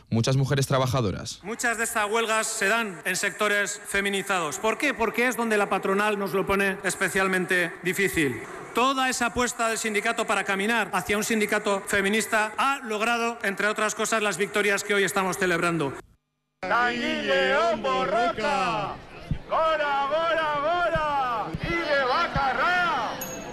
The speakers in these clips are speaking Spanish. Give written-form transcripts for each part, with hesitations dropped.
muchas mujeres trabajadoras. Muchas de estas huelgas se dan en sectores feminizados. ¿Por qué? Porque es donde la patronal nos lo pone especialmente difícil. Toda esa apuesta del sindicato para caminar hacia un sindicato feminista ha logrado, entre otras cosas, las victorias que hoy estamos celebrando. Languille Borroca, Gora, Gora, Gora, y de Bacarra,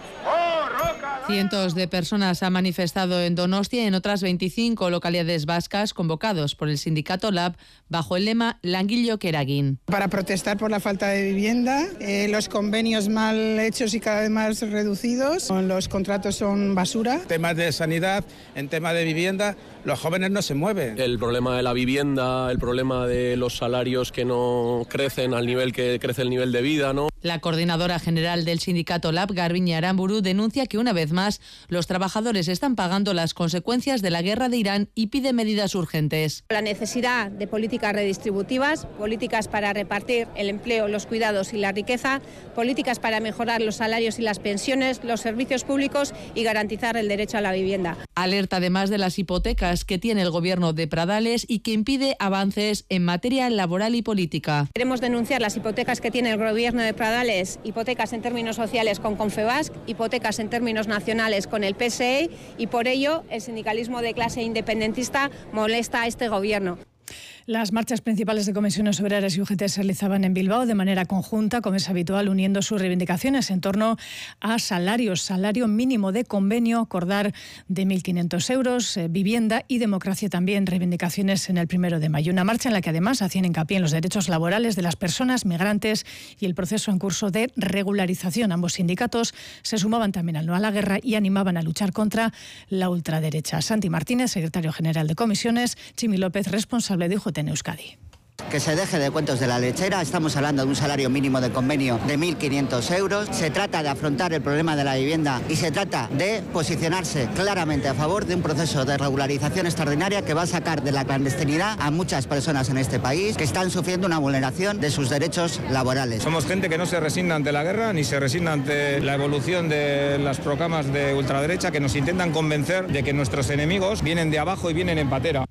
Borroca. Cientos de personas han manifestado en Donostia y en otras 25 localidades vascas convocados por el sindicato LAB bajo el lema Languillo Keragin. Para protestar por la falta de vivienda, los convenios mal hechos y cada vez más reducidos, los contratos son basura. Temas de sanidad, en tema de vivienda, los jóvenes no se mueven. El problema de la vivienda, el problema de los salarios que no crecen al nivel que crece el nivel de vida, ¿no? La coordinadora general del sindicato LAB, Garbiñe Aramburu, denuncia que una vez más los trabajadores están pagando las consecuencias de la guerra de Irán y pide medidas urgentes. La necesidad de políticas redistributivas, políticas para repartir el empleo, los cuidados y la riqueza, políticas para mejorar los salarios y las pensiones, los servicios públicos y garantizar el derecho a la vivienda. Alerta además de las hipotecas que tiene el gobierno de Pradales y que impide avances en materia laboral y política. Queremos denunciar las hipotecas que tiene el gobierno de Pradales, hipotecas en términos sociales con Confebask, hipotecas en términos nacionales con el PSE, y por ello el sindicalismo de clase independentista molesta a este gobierno. Las marchas principales de comisiones obreras y UGT se realizaban en Bilbao de manera conjunta, como es habitual, uniendo sus reivindicaciones en torno a salarios, salario mínimo de convenio, acordar de 1.500 euros, vivienda y democracia también, reivindicaciones en el 1 de mayo. Una marcha en la que además hacían hincapié en los derechos laborales de las personas migrantes y el proceso en curso de regularización. Ambos sindicatos se sumaban también al no a la guerra y animaban a luchar contra la ultraderecha. Santi Martínez, secretario general de comisiones, Chimi López, responsable de UGT en Euskadi. Que se deje de cuentos de la lechera, estamos hablando de un salario mínimo de convenio de 1.500 euros, se trata de afrontar el problema de la vivienda y se trata de posicionarse claramente a favor de un proceso de regularización extraordinaria que va a sacar de la clandestinidad a muchas personas en este país que están sufriendo una vulneración de sus derechos laborales. Somos gente que no se resigna ante la guerra ni se resigna ante la evolución de las proclamas de ultraderecha que nos intentan convencer de que nuestros enemigos vienen de abajo y vienen en patera.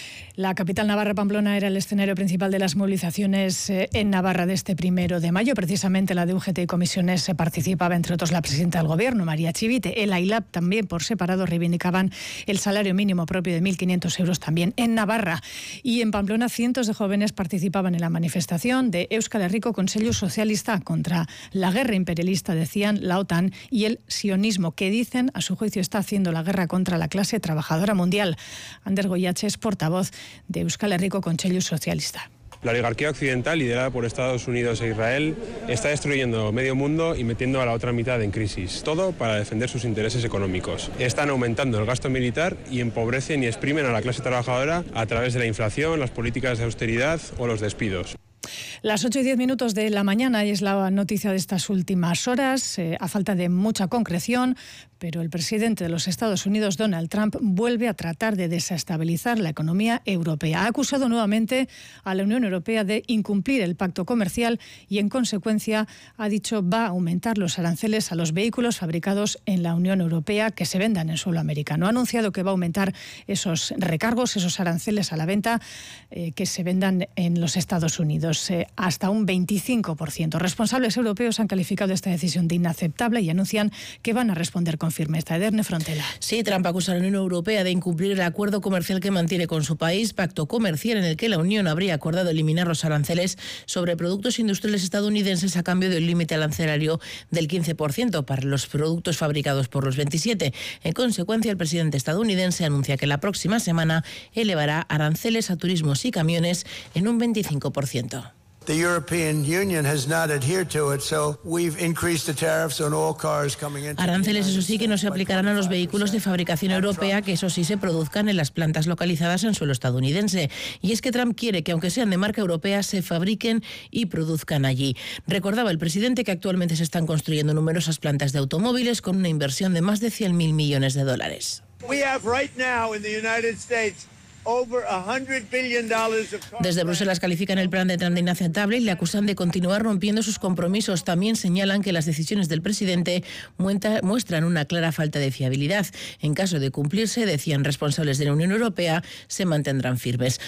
La capital navarra, Pamplona, era el escenario principal de las movilizaciones en Navarra de este 1 de mayo. Precisamente la de UGT y comisiones participaba, entre otros, la presidenta del Gobierno, María Chivite. El AILAB también, por separado, reivindicaban el salario mínimo propio de 1.500 euros también en Navarra. Y en Pamplona, cientos de jóvenes participaban en la manifestación de Euskal Herriko Consello Socialista contra la guerra imperialista, decían, la OTAN y el sionismo, que dicen, a su juicio, está haciendo la guerra contra la clase trabajadora mundial. Ander Goyache es portavoz de Euskal Herriko Consello Socialista. La oligarquía occidental, liderada por Estados Unidos e Israel, está destruyendo medio mundo y metiendo a la otra mitad en crisis. Todo para defender sus intereses económicos. Están aumentando el gasto militar y empobrecen y exprimen a la clase trabajadora a través de la inflación, las políticas de austeridad o los despidos. Las 8:10 de la mañana y es la noticia de estas últimas horas. A falta de mucha concreción, pero el presidente de los Estados Unidos, Donald Trump, vuelve a tratar de desestabilizar la economía europea. Ha acusado nuevamente a la Unión Europea de incumplir el pacto comercial y, en consecuencia, ha dicho va a aumentar los aranceles a los vehículos fabricados en la Unión Europea que se vendan en suelo americano. Ha anunciado que va a aumentar esos recargos, esos aranceles a la venta que se vendan en los Estados Unidos hasta un 25%. Responsables europeos han calificado esta decisión de inaceptable y anuncian que van a responder con firmeza. Ederne Frontela. Sí, Trump acusa a la Unión Europea de incumplir el acuerdo comercial que mantiene con su país, pacto comercial en el que la Unión habría acordado eliminar los aranceles sobre productos industriales estadounidenses a cambio de un límite arancelario del 15% para los productos fabricados por los 27. En consecuencia, el presidente estadounidense anuncia que la próxima semana elevará aranceles a turismos y camiones en un 25%. The European Union has not adhered to it, so we've increased the tariffs on all cars coming into. Aranceles, eso sí, que no se aplicarán a los vehículos de fabricación europea, que eso sí se produzcan en las plantas localizadas en suelo estadounidense. Y es que Trump quiere que, aunque sean de marca europea, se fabriquen y produzcan allí. Recordaba el presidente que actualmente se están construyendo numerosas plantas de automóviles con una inversión de más de 100.000 millones de dólares. We have right now in the United States over $100 billion of. Desde Bruselas califican el plan de Trump de inaceptable y le acusan de continuar rompiendo sus compromisos. También señalan que las decisiones del presidente muestran una clara falta de fiabilidad. En caso de cumplirse, decían responsables de la Unión Europea, se mantendrán firmes.